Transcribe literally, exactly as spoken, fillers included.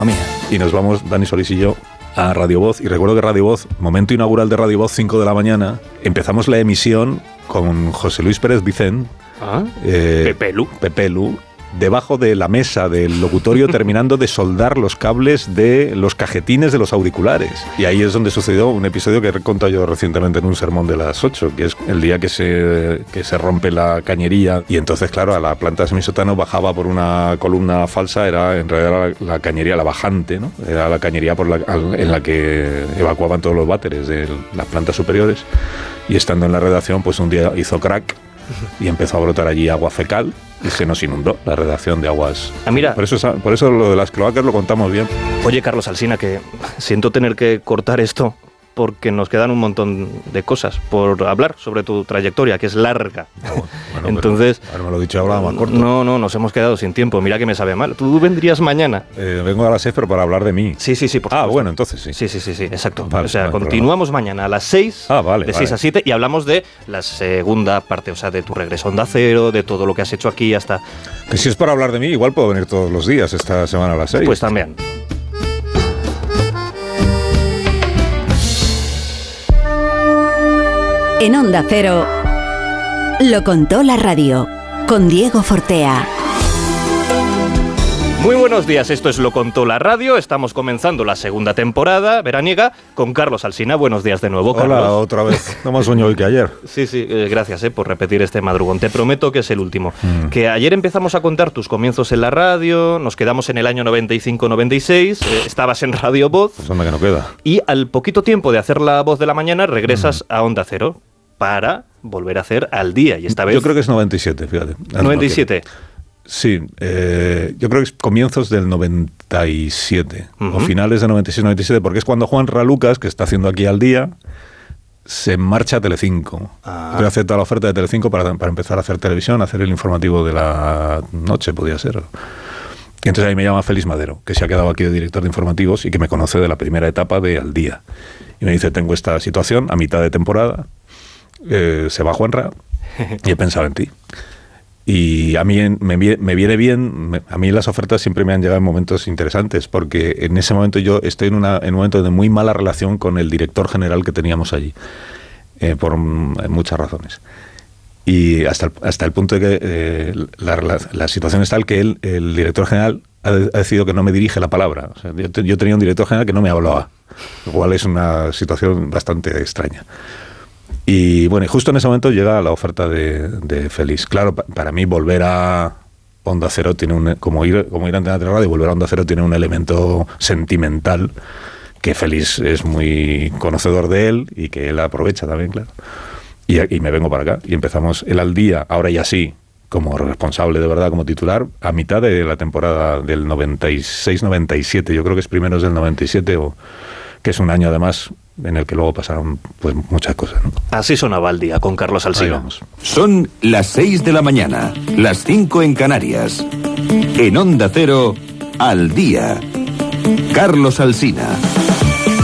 Y nos vamos, Dani Solís y yo, a Radio Voz. Y recuerdo que Radio Voz, momento inaugural de Radio Voz, cinco de la mañana, empezamos la emisión con José Luis Pérez Vicén, ¿Ah? eh, Pepelu. Pepelu, debajo de la mesa del locutorio terminando de soldar los cables de los cajetines de los auriculares. Y ahí es donde sucedió un episodio que he contado yo recientemente en un sermón de las ocho, que es el día que se, que se rompe la cañería y entonces, claro, a la planta de semisótano bajaba por una columna falsa, era en realidad la, la cañería, la bajante, ¿no? Era la cañería por la, en la que evacuaban todos los váteres de las plantas superiores, y estando en la redacción, pues un día hizo crack y empezó a brotar allí agua fecal y se nos inundó la redacción de aguas. Ah, mira. Por eso, por eso lo de las cloacas lo contamos bien. Oye, Carlos Alsina, que siento tener que cortar esto porque nos quedan un montón de cosas por hablar sobre tu trayectoria, que es larga. Bueno, bueno, entonces, pero, me lo he dicho ahora más corto. No, no, nos hemos quedado sin tiempo. Mira que me sabe mal. ¿Tú vendrías mañana? Eh, vengo a las seis, pero para hablar de mí. Sí, sí, sí. Por ah, supuesto. bueno, entonces sí. Sí, sí, sí, sí, exacto. Vale, o sea, no continuamos problema. mañana a las seis, ah, vale, de vale. seis a siete, y hablamos de la segunda parte, o sea, de tu regreso a Onda Cero, de todo lo que has hecho aquí hasta... Que si es para hablar de mí, igual puedo venir todos los días esta semana a las seis. Pues también. En Onda Cero, lo contó la radio, con Diego Fortea. Muy buenos días, esto es Lo Contó la Radio, estamos comenzando la segunda temporada veraniega con Carlos Alsina. Buenos días de nuevo, Carlos. Hola, otra vez. No más sueño hoy que ayer. Sí, sí, eh, gracias eh, por repetir este madrugón. Te prometo que es el último. Mm. Que ayer empezamos a contar tus comienzos en la radio, nos quedamos en el año noventa y cinco noventa y seis, eh, estabas en Radio Voz. Pues anda que no queda. Y al poquito tiempo de hacer La Voz de la Mañana regresas mm. a Onda Cero para volver a hacer Al Día. Y esta vez... Yo creo que es noventa y siete, fíjate. ¿noventa y siete? Sí, eh, yo creo que es comienzos del noventa y siete, uh-huh. o finales de noventa y seis noventa y siete, porque es cuando Juan Ralucas, que está haciendo aquí Al Día, se marcha a Telecinco. Ah. Pero acepta la oferta de Telecinco para, para empezar a hacer televisión, a hacer el informativo de la noche, podía ser. Y entonces ahí me llama Félix Madero, que se ha quedado aquí de director de informativos y que me conoce de la primera etapa de Al Día. Y me dice, tengo esta situación a mitad de temporada, eh, se va Juanra y he pensado en ti. Y a mí me, me viene bien, me, a mí las ofertas siempre me han llegado en momentos interesantes, porque en ese momento yo estoy en, una, en un momento de muy mala relación con el director general que teníamos allí, eh, por m- muchas razones. Y hasta el, hasta el punto de que eh, la, la, la situación es tal que él, el director general ha, de, ha decidido que no me dirige la palabra. O sea, yo, te, yo tenía un director general que no me hablaba, lo cual es una situación bastante extraña. Y bueno, y justo en ese momento llega la oferta de, de Félix. Claro, pa, para mí volver a Onda Cero tiene un, como ir, como ir a Antena tres Radio, volver a Onda Cero tiene un elemento sentimental que Félix es muy conocedor de él y que él aprovecha también, claro. Y, y me vengo para acá y empezamos el Al Día, ahora ya sí, como responsable de verdad, como titular, a mitad de la temporada del noventa y seis noventa y siete, yo creo que es primeros del noventa y siete, o, que es un año además en el que luego pasaron pues muchas cosas, ¿no? Así sonaba Al Día con Carlos Alsina. Son las seis de la mañana, las cinco en Canarias. En Onda Cero, Al Día. Carlos Alsina.